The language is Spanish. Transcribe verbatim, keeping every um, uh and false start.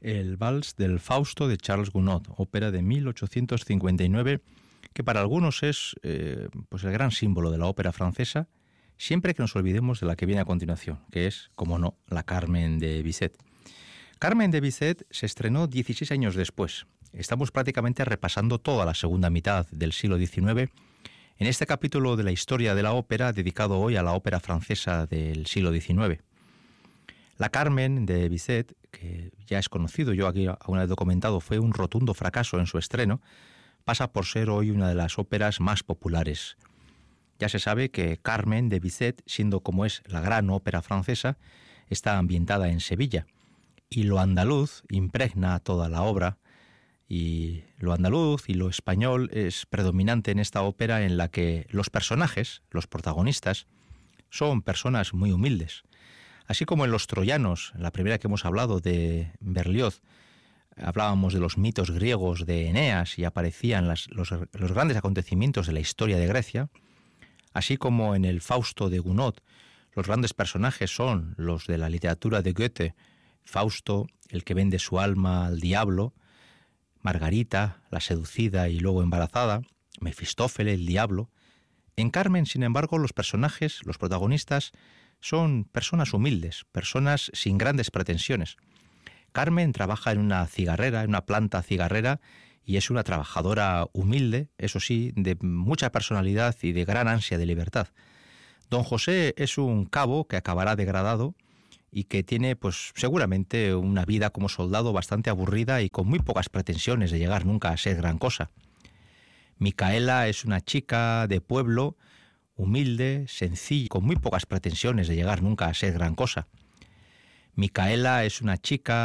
el Vals del Fausto de Charles Gounod, ópera de mil ochocientos cincuenta y nueve, que para algunos es eh, pues el gran símbolo de la ópera francesa, siempre que nos olvidemos de la que viene a continuación, que es, como no, la Carmen de Bizet. Carmen de Bizet se estrenó dieciséis años después. Estamos prácticamente repasando toda la segunda mitad del siglo diecinueve en este capítulo de la historia de la ópera dedicado hoy a la ópera francesa del siglo diecinueve. La Carmen de Bizet, que ya es conocido, yo aquí alguna vez documentado, fue un rotundo fracaso en su estreno, pasa por ser hoy una de las óperas más populares. Ya se sabe que Carmen de Bizet, siendo como es la gran ópera francesa, está ambientada en Sevilla, y lo andaluz impregna toda la obra, y lo andaluz y lo español es predominante en esta ópera, en la que los personajes, los protagonistas, son personas muy humildes. Así como en Los Troyanos, la primera que hemos hablado de Berlioz, hablábamos de los mitos griegos de Eneas y aparecían las, los, los grandes acontecimientos de la historia de Grecia, así como en el Fausto de Gounod, los grandes personajes son los de la literatura de Goethe, Fausto, el que vende su alma al diablo, Margarita, la seducida y luego embarazada, Mefistófeles, el diablo. En Carmen, sin embargo, los personajes, los protagonistas, son personas humildes, personas sin grandes pretensiones. Carmen trabaja en una cigarrera, en una planta cigarrera, y es una trabajadora humilde, eso sí, de mucha personalidad y de gran ansia de libertad. Don José es un cabo que acabará degradado y que tiene, pues, seguramente una vida como soldado bastante aburrida y con muy pocas pretensiones de llegar nunca a ser gran cosa. Micaela es una chica de pueblo, humilde, sencilla, con muy pocas pretensiones de llegar nunca a ser gran cosa. Micaela es una chica